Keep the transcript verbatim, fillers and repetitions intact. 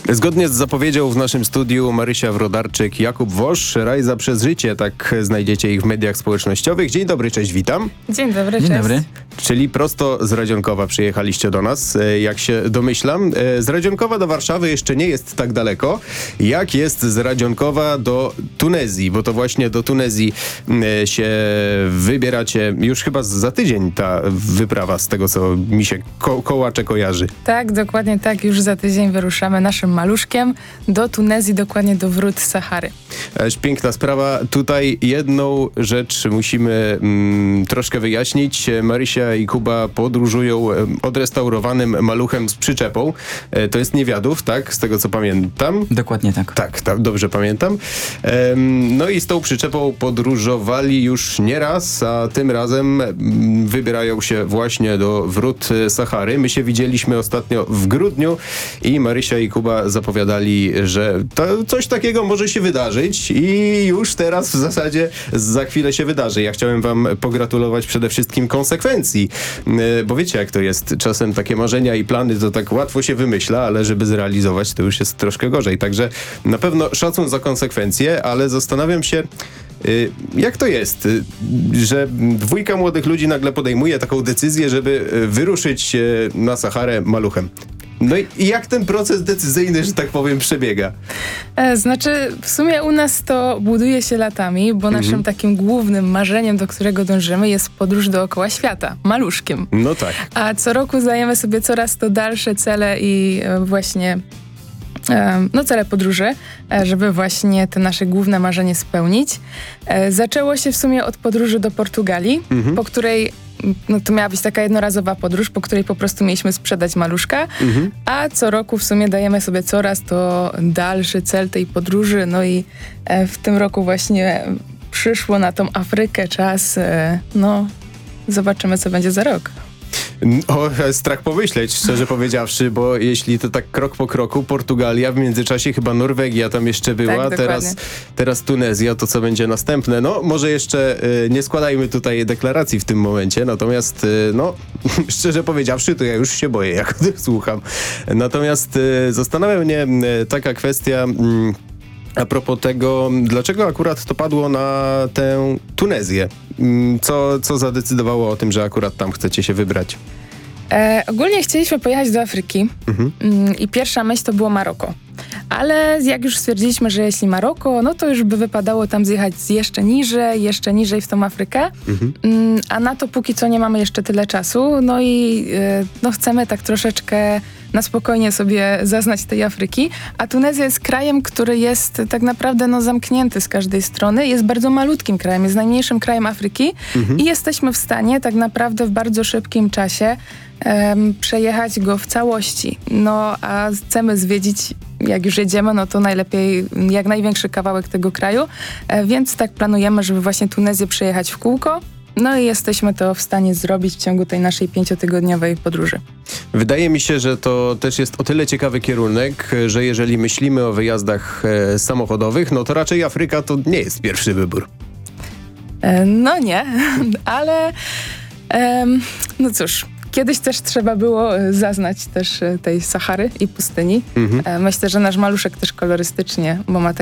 Zgodnie z zapowiedzią w naszym studiu Marysia Wrodarczyk, Jakub Wosz, Rajza przez życie, tak znajdziecie ich w mediach społecznościowych. Dzień dobry, cześć, witam. Dzień dobry, Dzień cześć. dobry. Czyli prosto z Radzionkowa przyjechaliście do nas, jak się domyślam. Z Radzionkowa do Warszawy jeszcze nie jest tak daleko, jak jest z Radzionkowa do Tunezji, bo to właśnie do Tunezji się wybieracie już chyba za tydzień ta wyprawa, z tego co mi się ko- kołacze kojarzy. Tak, dokładnie tak. Już za tydzień wyruszamy naszym maluszkiem do Tunezji, dokładnie do wrót Sahary. Ależ piękna sprawa. Tutaj jedną rzecz musimy mm, troszkę wyjaśnić. Marysia i Kuba podróżują odrestaurowanym maluchem z przyczepą. E, to jest Niewiadów, tak? Z tego co pamiętam. Dokładnie tak. Tak, tak, dobrze pamiętam. Ehm, no i z tą przyczepą podróżowali już nieraz, a tym razem mm, wybierają się właśnie do wrót Sahary. My się widzieliśmy ostatnio w grudniu i Marysia i Kuba zapowiadali, że to coś takiego może się wydarzyć i już teraz w zasadzie za chwilę się wydarzy. Ja chciałem wam pogratulować przede wszystkim konsekwencji, e, bo wiecie jak to jest. Czasem takie marzenia i plany to tak łatwo się wymyśla, ale żeby zrealizować to już jest troszkę gorzej. Także na pewno szacun za konsekwencje, ale zastanawiam się, y, jak to jest, y, że dwójka młodych ludzi nagle podejmuje taką decyzję, żeby y, wyruszyć y, na Saharę maluchem. No i, i jak ten proces decyzyjny, że tak powiem, przebiega? E, znaczy, w sumie u nas to buduje się latami, bo Mhm. naszym takim głównym marzeniem, do którego dążymy, jest podróż dookoła świata, maluszkiem. No tak. A co roku zdajemy sobie coraz to dalsze cele i e, właśnie e, no cele podróży, e, żeby właśnie te nasze główne marzenie spełnić. E, zaczęło się w sumie od podróży do Portugalii, Mhm. po której no to miała być taka jednorazowa podróż, po której po prostu mieliśmy sprzedać maluszka, Mhm. a co roku w sumie dajemy sobie coraz to dalszy cel tej podróży, no i e, w tym roku właśnie przyszło na tą Afrykę czas, e, no zobaczymy co będzie za rok. O, strach pomyśleć, szczerze powiedziawszy, bo jeśli to tak krok po kroku, Portugalia, w międzyczasie chyba Norwegia tam jeszcze była, dokładnie. teraz, teraz Tunezja, to co będzie następne? No, może jeszcze y, nie składajmy tutaj deklaracji w tym momencie, natomiast, y, no, szczerze powiedziawszy, to ja już się boję, jak o tym słucham. Natomiast y, zastanawia mnie y, taka kwestia... Y, A propos tego, dlaczego akurat to padło na tę Tunezję? Mm, Co, co zadecydowało o tym, że akurat tam chcecie się wybrać? E, ogólnie chcieliśmy pojechać do Afryki Mhm. mm, i pierwsza myśl to było Maroko. Ale jak już stwierdziliśmy, że jeśli Maroko, no to już by wypadało tam zjechać jeszcze niżej, jeszcze niżej w tą Afrykę. Mhm. Mm, a na to póki co nie mamy jeszcze tyle czasu. No i e, no chcemy tak troszeczkę na spokojnie sobie zaznać tej Afryki. A Tunezja jest krajem, który jest tak naprawdę no, zamknięty z każdej strony. Jest bardzo malutkim krajem, jest najmniejszym krajem Afryki Mhm. i jesteśmy w stanie tak naprawdę w bardzo szybkim czasie em, przejechać go w całości. No a chcemy zwiedzić, jak już jedziemy, no to najlepiej jak największy kawałek tego kraju, e, więc tak planujemy, żeby właśnie Tunezję przejechać w kółko. No i jesteśmy to w stanie zrobić w ciągu tej naszej pięciotygodniowej podróży. Wydaje mi się, że to też jest o tyle ciekawy kierunek, że jeżeli myślimy o wyjazdach e, samochodowych, no to raczej Afryka to nie jest pierwszy wybór. E, no nie, ale em, no cóż, kiedyś też trzeba było e, zaznać też e, tej Sahary i pustyni. Mhm. E, myślę, że nasz maluszek też kolorystycznie, bo ma